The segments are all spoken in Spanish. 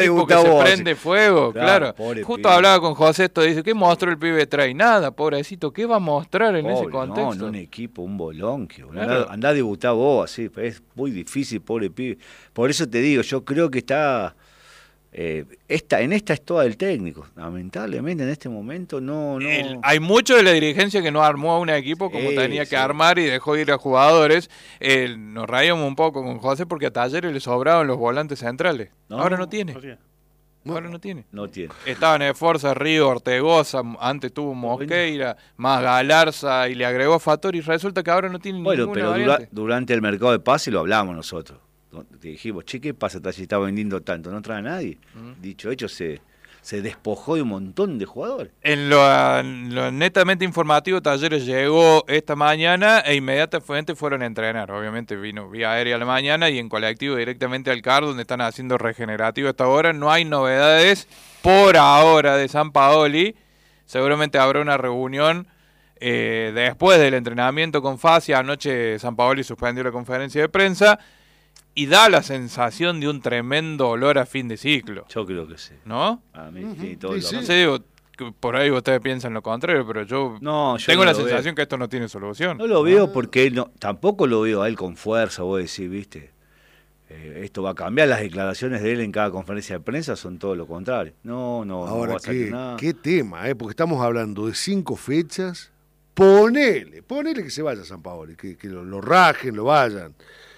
tipo que se prende fuego, claro. Justo pibe. hablaba con José esto, dice, ¿qué mostró el pibe trae? Nada, pobrecito, ¿qué va a mostrar en ese contexto? No, un equipo, un bolonquio. Claro. Andá a debutar vos, así, es muy difícil, pobre pibe. Por eso te digo, yo creo que está... en esta es toda el técnico. Lamentablemente en este momento no. Hay mucho de la dirigencia que no armó a un equipo como tenía que armar y dejó ir a jugadores. Nos rayamos un poco con José porque a Talleres le sobraban los volantes centrales. Ahora no tiene. Ahora no tiene. No tiene. Estaban en Esforza, Río, Ortegoza, antes tuvo Mosqueira, más Galarza y le agregó a Fattori. Resulta que ahora no tiene ninguna variante. Durante el mercado de pase lo hablamos nosotros. Te dijimos, che, ¿qué pasa si está vendiendo tanto? No trae a nadie. Dicho hecho, se despojó de un montón de jugadores. En lo netamente informativo, Talleres llegó esta mañana e inmediatamente fueron a entrenar. Obviamente vino vía aérea a la mañana y en colectivo directamente al CAR, donde están haciendo regenerativo hasta ahora. No hay novedades por ahora de Sampaoli. Seguramente habrá una reunión después del entrenamiento con Fassi. Anoche Sampaoli suspendió la conferencia de prensa. Y da la sensación de un tremendo olor a fin de ciclo. Yo creo que sí. ¿no? A mí sí, todo No sé, digo, por ahí ustedes piensan lo contrario, pero yo tengo la sensación que esto no tiene solución. No lo veo porque él tampoco lo veo a él con fuerza, vos decís, viste. Esto va a cambiar, las declaraciones de él en cada conferencia de prensa son todo lo contrario. Ahora, va a salir nada. qué tema, porque estamos hablando de 5 fechas. Ponele que se vaya Sampaoli, que lo rajen, lo vayan.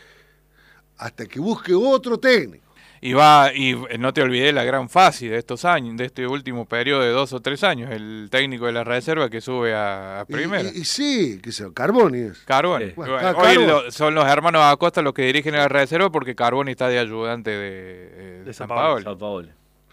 Hasta que busque otro técnico. Y no te olvides la gran fase de estos años, de este último periodo de 2 o 3 años, el técnico de la reserva que sube a primera. Y sí, que sea Carboni es. Carboni. Sí. Bueno, hoy son los hermanos Acosta los que dirigen la reserva porque Carboni está de ayudante de Sampaoli.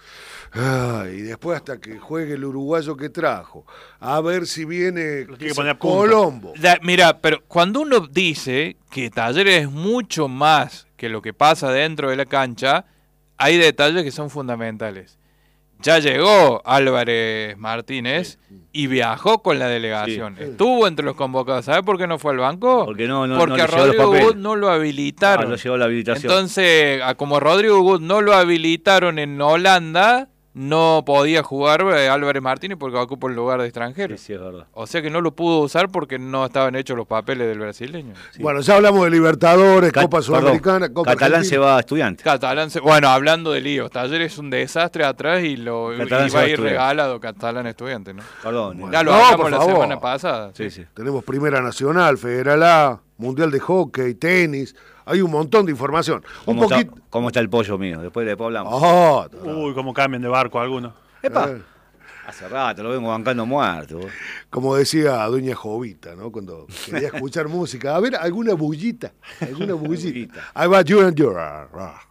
Y después hasta que juegue el uruguayo que trajo. A ver si viene Colombo. Mira, pero cuando uno dice que Talleres es mucho más que lo que pasa dentro de la cancha, hay detalles que son fundamentales. Ya llegó Álvarez Martínez y viajó con la delegación. Sí. Estuvo entre los convocados. ¿Sabe por qué no fue al banco? Porque a Rodrigo Gut no lo habilitaron. No llegó la habilitación. Entonces, como a Rodrigo Gut no lo habilitaron en Holanda, no podía jugar Álvarez Martínez porque ocupa el lugar de extranjero. Sí, es verdad. O sea que no lo pudo usar porque no estaban hechos los papeles del brasileño. Sí. Bueno, ya hablamos de Libertadores, Copa Sudamericana, Copa Catalán Argentina. se va a Estudiantes. Bueno, hablando de líos, Talleres es un desastre atrás y va a ir regalado Catalán Estudiantes, ¿no? Perdón. Bueno, ya lo hablamos la semana pasada. Sí. Tenemos Primera Nacional, Federal A, Mundial de Hockey, tenis. Hay un montón de información. ¿Cómo está el pollo mío? Después hablamos. Uy, cómo cambian de barco algunos. ¡Epa! Hace rato lo vengo bancando muerto. Como decía doña Jovita, ¿no? Cuando quería escuchar música. A ver, alguna bullita. Ahí va You and Your.